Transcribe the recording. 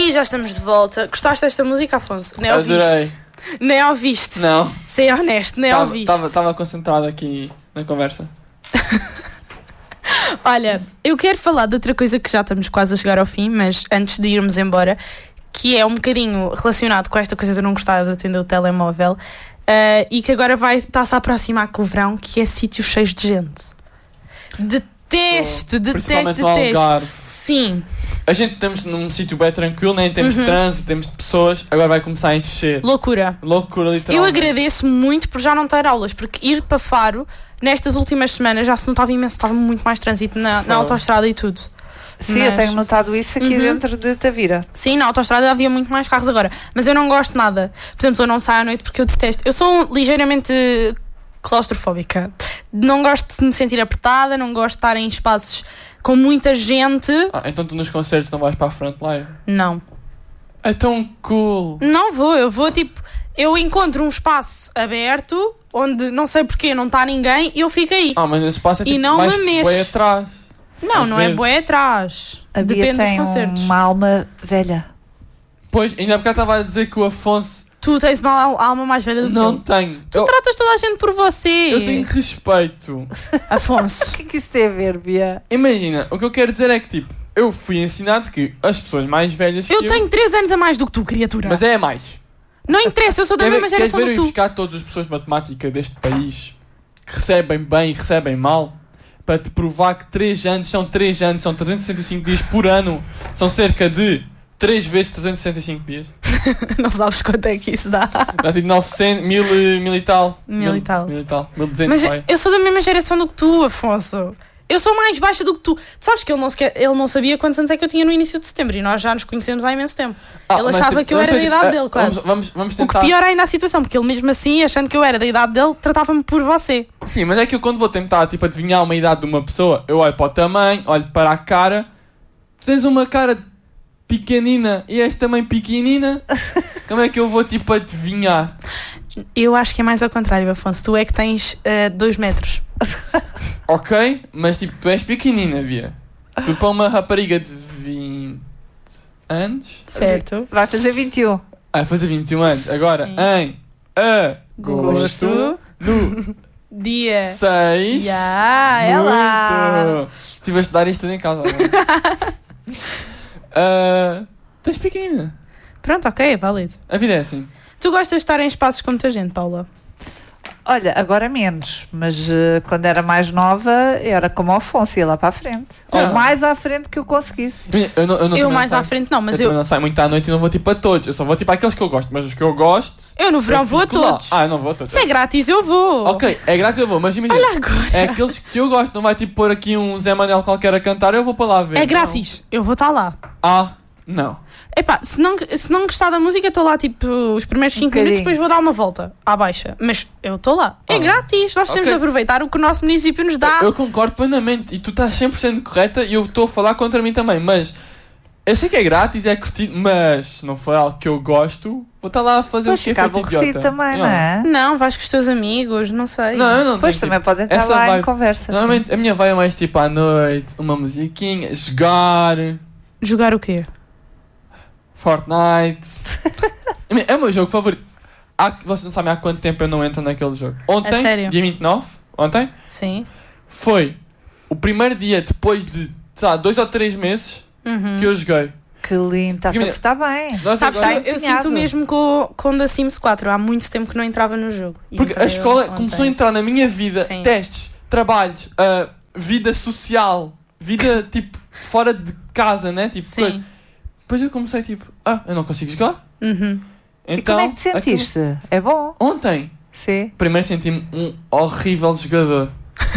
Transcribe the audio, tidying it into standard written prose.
E já estamos de volta. Gostaste desta música, Afonso? Nem Adorei. ouviste? Nem ouviste? Não. Ser honesto, nem ouviste. Estava concentrado aqui na conversa. Olha, eu quero falar de outra coisa que já estamos quase a chegar ao fim, mas antes de irmos embora, que é um bocadinho relacionado com esta coisa de eu não gostar de atender o telemóvel, e que agora está-se a aproximar com o verão, que é sítios cheios de gente. Detesto. Principalmente no Algarve. Sim. A gente estamos num sítio bem tranquilo, nem temos de trânsito, temos de pessoas, agora vai começar a encher. Loucura, literalmente. Eu agradeço muito por já não ter aulas, porque ir para Faro, nestas últimas semanas, já se notava imenso, estava muito mais trânsito na autoestrada e tudo. Sim, eu tenho notado isso aqui dentro de Tavira. Sim, na autoestrada havia muito mais carros agora, mas eu não gosto nada. Por exemplo, eu não saio à noite porque eu detesto. Eu sou ligeiramente claustrofóbica. Não gosto de me sentir apertada, não gosto de estar em espaços com muita gente. Então tu nos concertos não vais para a frente live? Não. É tão cool. Não vou, eu encontro um espaço aberto onde não sei porquê não está ninguém e eu fico aí. Mas esse espaço é tipo e não mais me mexo. bué atrás. Não é bué atrás. A Bia Depende tem dos concertos. uma alma velha. Pois, ainda porque estava a dizer que o Afonso... Tu tens uma alma mais velha do que eu. Não tenho. Tu tratas toda a gente por você. Eu tenho respeito. Afonso. O que isso tem a ver, Bia? Imagina, o que eu quero dizer é que tipo, eu fui ensinado que as pessoas mais velhas Eu tenho 3 anos a mais do que tu, criatura. Mas é mais. Não interessa, eu sou da mesma geração do que tu. Queres ver eu buscar todas as pessoas de matemática deste país que recebem bem e recebem mal para te provar que 3 anos são 3 anos, são 365 dias por ano, são cerca de 3 vezes 365 dias. Não sabes quanto é que isso dá. Dá tipo 900, 1000 e tal. 1000 e tal. 1200. Mas vai. eu sou da mesma geração do que tu, Afonso. Eu sou mais baixa do que tu. Tu sabes que ele não sabia quantos anos é que eu tinha no início de setembro e nós já nos conhecemos há imenso tempo. Ele mas, achava tipo, que eu era da idade dele, quase. Vamos tentar. O que pior ainda a situação, porque ele mesmo assim, achando que eu era da idade dele, tratava-me por você. Sim, mas é que eu quando vou tentar tipo, adivinhar uma idade de uma pessoa, eu olho para o tamanho, olho para a cara. Tu tens uma cara pequenina e és também pequenina. Como é que eu vou tipo adivinhar? Eu acho que é mais ao contrário, Afonso. Tu é que tens 2 metros. Ok, mas tipo, tu és pequenina, Bia. Tu para uma rapariga de 20 anos... Certo. Vai fazer 21. Vai fazer 21 anos. Agora, Sim. em agosto, no dia 6... Já, é lá. Estive a estudar isto tudo em casa. Tens pequenina. Pronto, ok, é válido. A vida é assim. Tu gostas de estar em espaços com muita gente, Paula? Olha, agora menos, mas quando era mais nova, era como o Afonso, ia lá para a frente. Ou mais à frente que eu conseguisse. Eu mais à frente não, mas eu não saio muito à noite e não vou tipo a todos. Eu só vou tipo àqueles que eu gosto, mas os que eu gosto... Eu no verão vou a todos. Eu não vou a todos. Se é grátis, eu vou. Ok, é grátis eu vou, mas imagina. Olha agora. É aqueles que eu gosto, não vai tipo pôr aqui um Zé Manel qualquer a cantar, eu vou para lá ver. É grátis, eu vou estar lá. Não. Epá, se não gostar da música, estou lá tipo os primeiros 5 minutos, depois vou dar uma volta à baixa. Mas eu estou lá. É grátis, nós temos de aproveitar o que o nosso município nos dá. Eu concordo plenamente e tu estás 100% correta e eu estou a falar contra mim também, mas eu sei que é grátis, é curtido, mas se não for algo que eu gosto, vou estar lá a fazer o que é feito idiota. Também, não é? Não, vais com os teus amigos, não sei. Não, eu não Pois tenho, também tipo, podem estar lá em conversa. Normalmente a minha vai é mais tipo à noite, uma musiquinha, jogar. Jogar o quê? Fortnite. É o meu jogo favorito. Vocês não sabem há quanto tempo eu não entro naquele jogo. Ontem, sério? dia 29, ontem, Sim. foi o primeiro dia depois de, sei lá, 2 ou 3 meses que eu joguei. Que lindo, está-se a portar bem. Sabes que eu sinto mesmo com The Sims 4. Há muito tempo que não entrava no jogo. Porque a escola começou a entrar na minha vida. Sim. Testes, trabalhos, vida social, vida tipo fora de casa, né? Tipo, sim. Depois eu comecei tipo, eu não consigo jogar. Uhum. Então, e como é que te sentiste? É bom? Ontem, sim. Primeiro senti-me um horrível jogador.